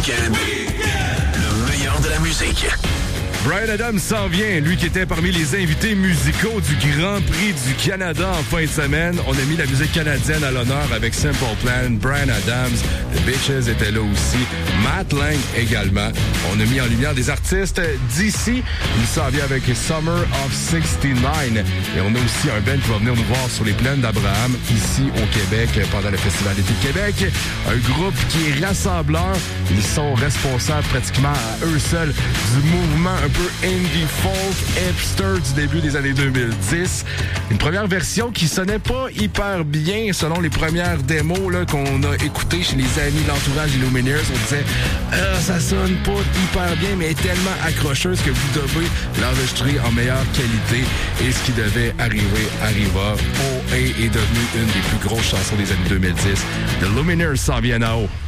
Week-end. Le meilleur de la musique. Bryan Adams s'en vient, lui qui était parmi les invités musicaux du Grand Prix du Canada en fin de semaine. On a mis la musique canadienne à l'honneur avec Simple Plan, Bryan Adams, The Bitches était là aussi, Matt Lang également. On a mis en lumière des artistes d'ici. Il s'en vient avec Summer of 69. Et on a aussi un band qui va venir nous voir sur les plaines d'Abraham, ici au Québec, pendant le Festival d'été de Québec. Un groupe qui est rassembleur. Ils sont responsables pratiquement à eux seuls du mouvement un peu indie folk, hipster du début des années 2010. Une première version qui sonnait pas hyper bien selon les premières démos là, qu'on a écoutées chez les amis de l'entourage des Lumineers. On disait ça sonne pas hyper bien, mais est tellement accrocheuse que vous devez l'enregistrer en meilleure qualité. Et ce qui devait arriver arriva. OA est devenu une des plus grosses chansons des années 2010. The Lumineers s'en viennent à haut.